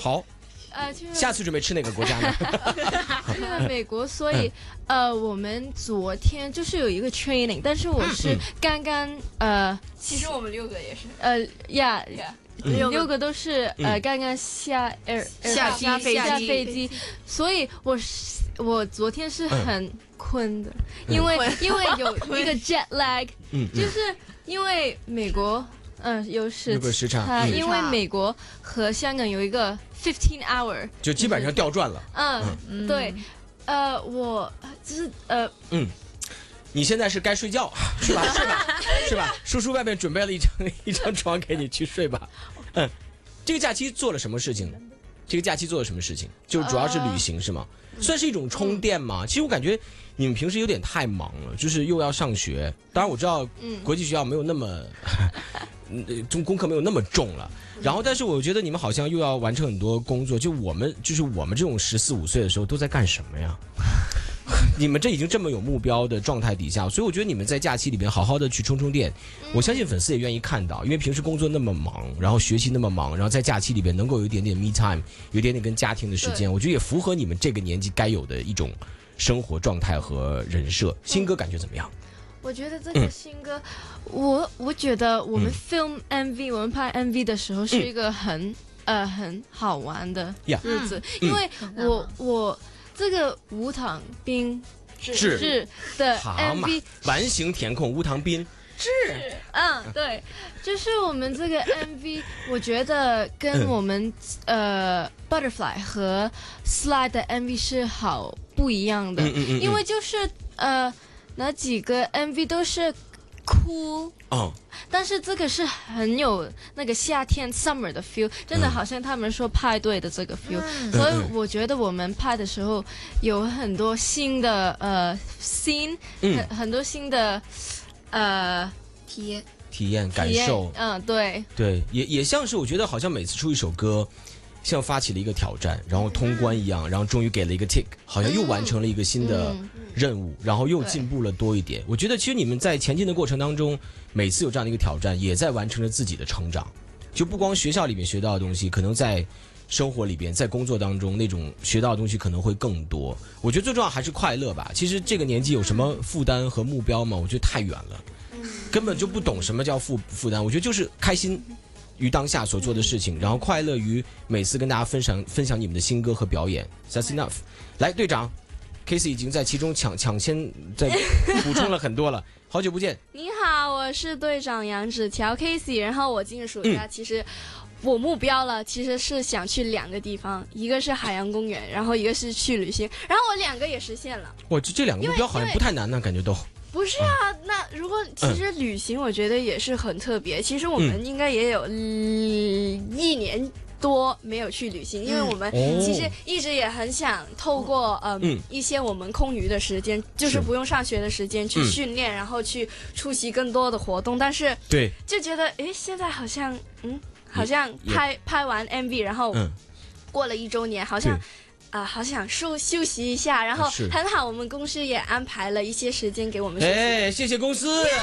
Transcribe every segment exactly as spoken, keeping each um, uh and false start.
好。 呃，去下次准备吃哪个国家呢？ 去了美国，所以、嗯、呃，我们昨天就是有一个 training， 但是我是刚刚、嗯、呃， 其实我们六个也是， 呃呀。 Yeah. 嗯、六个都是呃刚刚下 air 下机下下飞机，所以我是我昨天是很困的，嗯、因为因为有一个 jet lag，、嗯、就是因为美国嗯、呃、有时有个时差， 嗯、因为美国和香港有一个fifteen hour， 就基本上调转了。 嗯，嗯对，呃，我就是呃嗯。你现在是该睡觉是吧？睡吧，是吧？叔叔外面准备了一张一张床给你去睡吧。嗯，这个假期做了什么事情？这个假期做了什么事情？就主要是旅行、呃、是吗？算是一种充电吗？嗯、其实我感觉你们平时有点太忙了，就是又要上学。当然我知道国际学校没有那么，嗯，中功课没有那么重了。然后，但是我觉得你们好像又要完成很多工作。就我们就是我们这种十四五岁的时候都在干什么呀？你们这已经这么有目标的状态底下，所以我觉得你们在假期里边好好的去充充电，我相信粉丝也愿意看到，因为平时工作那么忙，然后学习那么忙，然后在假期里边能够有一点点 me time， 有一点点跟家庭的时间，我觉得也符合你们这个年纪该有的一种生活状态和人设。新哥感觉怎么样？ 我觉得这个新歌，嗯、我我觉得我们 film M V，、嗯、我们拍 M V 的时候是一个很、嗯、呃很好玩的日子，嗯、因为我、嗯、我。这个无糖冰是的 M V 完形填空无糖冰是嗯对，就是我们这个 M V 我觉得跟我们、嗯、呃 Butterfly 和 Slide 的 M V 是好不一样的，嗯嗯嗯因为就是呃那几个 M V 都是哭哦，但是这个是很有那个夏天 summer 的 feel， 真的好像他们说派对的这个 feel，、嗯、所以我觉得我们拍的时候有很多新的呃 scene，、嗯、很很多新的呃体验体验感受， 嗯对对，也也像是我觉得好像每次出一首歌。像发起了一个挑战，然后通关一样，然后终于给了一个 tick， 好像又完成了一个新的任务，然后又进步了多一点。我觉得其实你们在前进的过程当中，每次有这样的一个挑战，也在完成着自己的成长。就不光学校里面学到的东西，可能在生活里边，在工作当中那种学到的东西可能会更多。我觉得最重要还是快乐吧。其实这个年纪有什么负担和目标吗？我觉得太远了，根本就不懂什么叫负负担。我觉得就是开心。于当下所做的事情，然后快乐于每次跟大家分享分享你们的新歌和表演。That's enough。来，队长 ，Casey 已经在其中抢抢先在补充了很多了。好久不见。 你好，我是队长杨纸条 Casey。然后我今个暑假其实我目标了，其实是想去两个地方，一个是海洋公园，然后一个是去旅行，然后我两个也实现了。 哇，这这两个目标好像不太难呢，感觉都。 不是啊，那如果其实旅行我觉得也是很特别、嗯、其实我们应该也有、嗯、一年多没有去旅行、嗯、因为我们其实一直也很想透过、呃、嗯一些我们空余的时间，就是不用上学的时间去训练、嗯、然后去出席更多的活动，但是对就觉得诶现在好像嗯好像拍拍完 M V 然后过了一周年、嗯、好像啊、呃，好想休休息一下，然后很好，我们公司也安排了一些时间给我们休息。 哎，谢谢公司。 Yeah!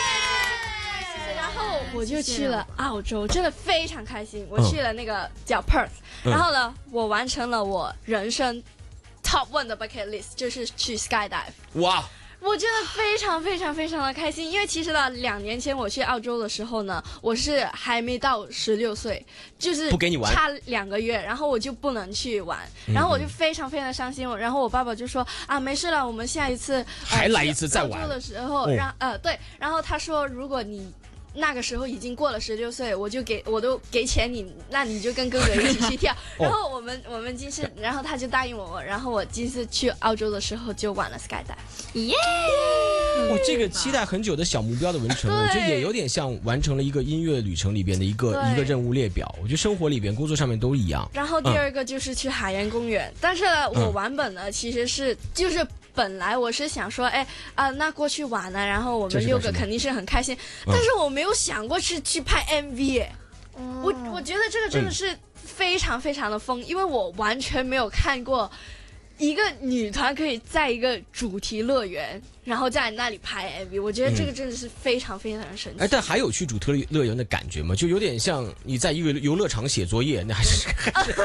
Yeah! 然后我就去了澳洲，真的非常开心。我去了那个叫 Perth，、嗯、然后呢，我完成了我人生 top one 的 bucket list， 就是去 skydive。 哇！ 我真的非常非常非常的开心，因为其实呢，两年前我去澳洲的时候呢，我是还没到十六岁，就是不给你玩， 差两个月，然后我就不能去玩，然后我就非常非常的伤心。然后我爸爸就说啊，没事了，我们下一次、呃、 还来一次再玩。 澳洲的时候，让、哦、呃对，然后他说如果你那个时候已经过了十六岁，我就给我都给钱你，那你就跟哥哥一起去跳。然后我们我们今次，然后他就答应我，然后我今次去澳洲的时候就玩了 skydive， 耶！ 哇，这个期待很久的小目标的完成，我觉得也有点像完成了一个音乐旅程里边的一个一个任务列表。我觉得生活里边、工作上面都一样。 然后第二个就是去海洋公园，嗯、但是呢我玩本呢其实是就是。本来我是想说，哎啊、呃，那过去玩了，然后我们六个肯定是很开心，但是我没有想过是去拍 M V，、嗯、我我觉得这个真的是非常非常的疯，因为我完全没有看过一个女团可以在一个主题乐园，然后在那里拍 M V， 我觉得这个真的是非常非常神奇。 哎、嗯，但还有去主题乐园的感觉吗？就有点像你在一个游乐场写作业，那还是。还是